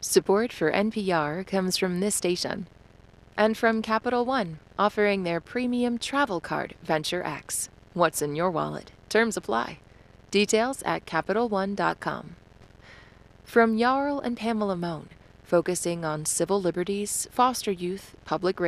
Support for NPR comes from this station and from Capital One, offering their premium travel card, Venture X. What's in your wallet? Terms apply. Details at CapitalOne.com. From Jarl and Pamela Mohn, focusing on civil liberties, foster youth, public